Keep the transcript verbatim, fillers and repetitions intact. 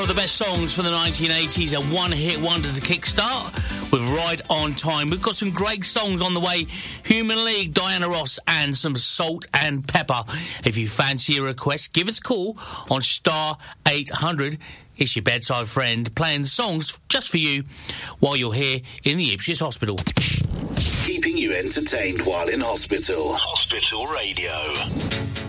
One of the best songs from the nineteen eighties, a one-hit wonder to kickstart with Right on Time. We've got some great songs on the way. Human League, Diana Ross, and some Salt and Pepper. If you fancy a request, give us a call on star eight hundred. It's your bedside friend playing songs just for you while you're here in the Ipswich Hospital. Keeping you entertained while in hospital. Hospital Radio.